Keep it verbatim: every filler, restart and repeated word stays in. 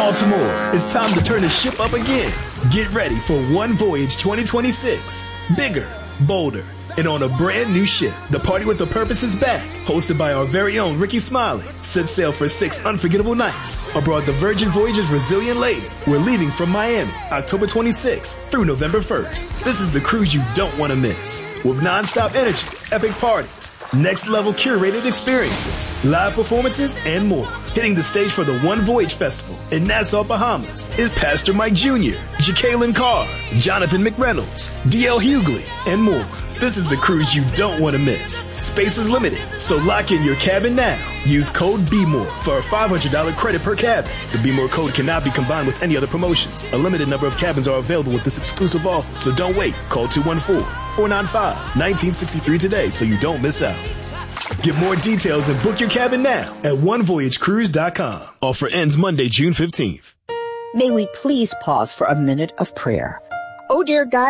Baltimore, it's time to turn the ship up again. Get ready for One Voyage twenty twenty-six. Bigger, bolder, and on a brand new ship. The Party with a Purpose is back, hosted by our very own Ricky Smiley. Set sail for six unforgettable nights aboard the Virgin Voyage's Resilient Lady. We're leaving from Miami, October twenty-sixth through November first. This is the cruise you don't want to miss. With nonstop energy, epic parties, next level curated experiences, live performances, and more. Hitting the stage for the One Voyage Festival in Nassau, Bahamas is Pastor Mike Junior, Jacqueline Carr, Jonathan McReynolds, D L Hughley, and more. This is the cruise you don't want to miss. Space is limited, so lock in your cabin now. Use code BEMORE for a five hundred dollars credit per cabin. The BEMORE code cannot be combined with any other promotions. A limited number of cabins are available with this exclusive offer, so don't wait. Call two one four, four nine five, one nine six three today so you don't miss out. Get more details and book your cabin now at one voyage cruise dot com. Offer ends Monday, June fifteenth. May we please pause for a minute of prayer. Oh, dear God,